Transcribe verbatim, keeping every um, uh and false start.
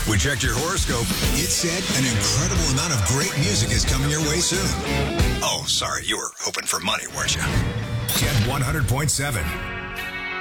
We checked your horoscope. It said an incredible amount of great music is coming your way soon. Oh, sorry, you were hoping for money, weren't you? Jet one hundred point seven.